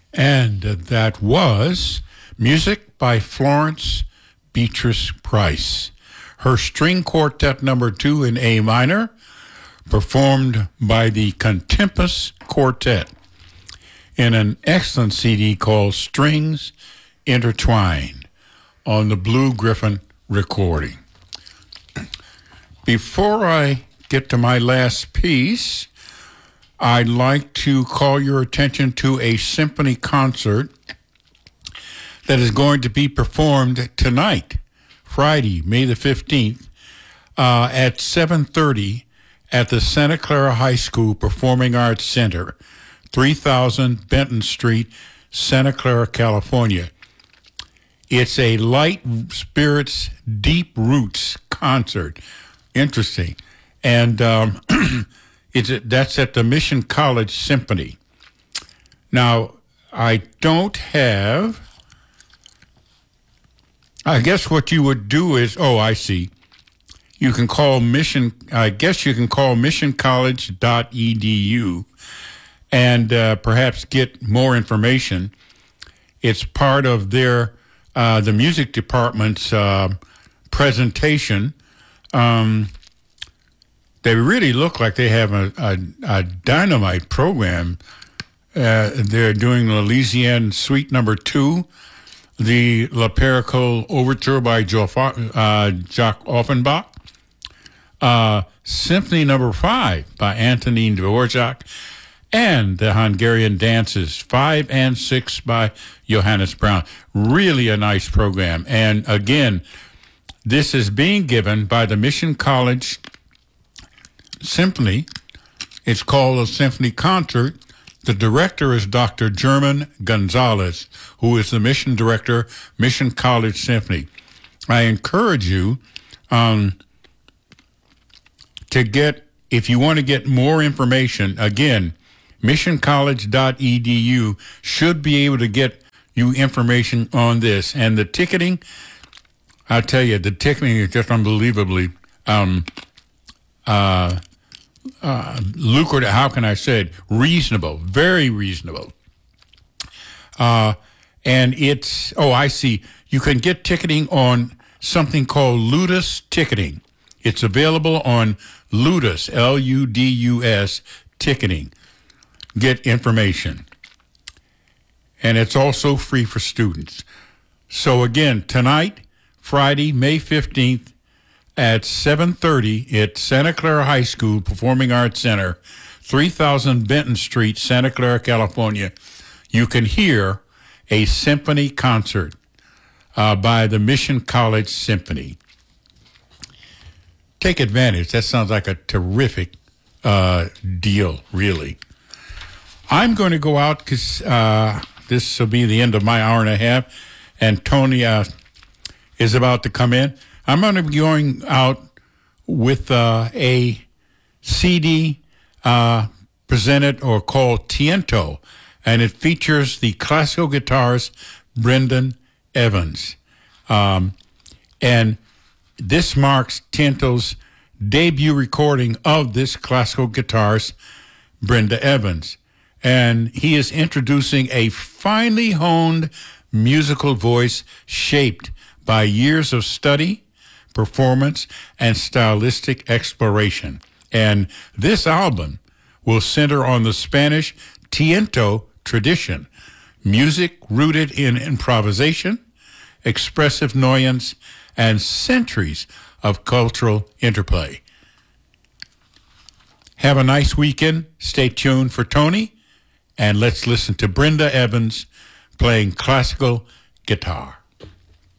And that was music by Florence Beatrice Price. Her string quartet number 2 in A minor, performed by the Contempus Quartet in an excellent CD called Strings Intertwined on the Blue Griffin recording. Before I get to my last piece, I'd like to call your attention to a symphony concert that is going to be performed tonight, Friday, May the 15th, at 7:30 at the Santa Clara High School Performing Arts Center, 3000 Benton Street, Santa Clara, California. It's a light spirits, deep roots concert. Interesting. And that's at the Mission College Symphony. Now, I don't have... I guess what you would do is... Oh, I see. You can call Mission... I guess you can call missioncollege.edu and perhaps get more information. It's part of their... the music department's presentation. They really look like they have a dynamite program. They're doing the Elysian Suite Number 2, the La Pericole Overture by Jacques Offenbach, Symphony Number 5 by Antonin Dvorak, and the Hungarian Dances 5 and 6 by Johannes Brahms. Really a nice program. And again, this is being given by the Mission College Symphony. It's called a symphony concert. The director is Dr. German Gonzalez, who is the mission director, Mission College Symphony. I encourage you to get, if you want to get more information, again, missioncollege.edu should be able to get you information on this. And the ticketing, I'll tell you, the ticketing is just unbelievably lucrative. How can I say it? Reasonable, very reasonable. And it's, oh, I see. You can get ticketing on something called Ludus Ticketing. It's available on Ludus, Ludus ticketing. Get information. And it's also free for students. So again, tonight, Friday, May 15th, at 7:30 at Santa Clara High School Performing Arts Center, 3000 Benton Street, Santa Clara, California, you can hear a symphony concert by the Mission College Symphony. Take advantage. That sounds like a terrific deal, really. I'm going to go out because this will be the end of my hour and a half, and Tony is about to come in. I'm going to be going out with a CD presented or called Tiento, and it features the classical guitarist Brendan Evans. And this marks Tiento's debut recording of this classical guitarist, Brenda Evans. And he is introducing a finely honed musical voice shaped by years of study, performance, and stylistic exploration. And this album will center on the Spanish tiento tradition, music rooted in improvisation, expressive nuance, and centuries of cultural interplay. Have a nice weekend. Stay tuned for Tony, and let's listen to Brenda Evans playing classical guitar.